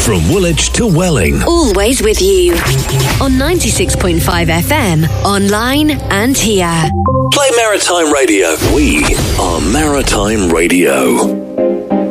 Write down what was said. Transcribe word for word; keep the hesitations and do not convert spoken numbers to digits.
From Woolwich to Welling. Always with you. On ninety-six point five F M, online and here. Play Maritime Radio. We are Maritime Radio.